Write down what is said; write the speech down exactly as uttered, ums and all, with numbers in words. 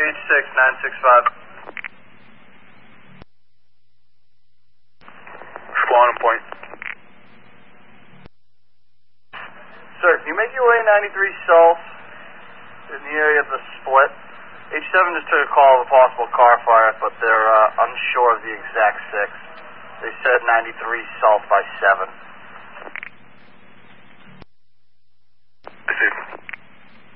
H six nine six five. Squad on point. Sir, can you make your way ninety-three South in the area of the split? H seven just took a call of a possible car fire, but they're uh, unsure of the exact six. They said ninety-three South by seven.